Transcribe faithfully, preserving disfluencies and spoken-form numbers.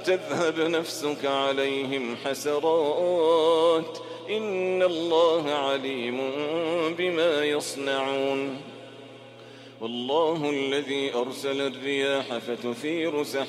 تذهب نفسك عليهم حسرات إن الله عليم بما يصنعون والله الذي أرسل الرياح فتثير سحابا